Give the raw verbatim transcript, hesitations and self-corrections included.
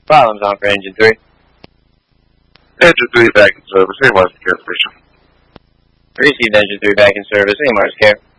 Problems on for Engine three. Engine three back in service. Hey, Mars Care Station. Received Engine three back in service. Hey, Mars Care.